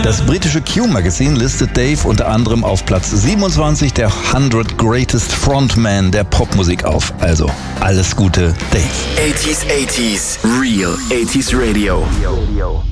Das britische Q-Magazin listet Dave unter anderem auf Platz 27 der 100 Greatest Frontmen der Popmusik auf. Also, alles Gute, Dave. 80s, Real 80s Radio.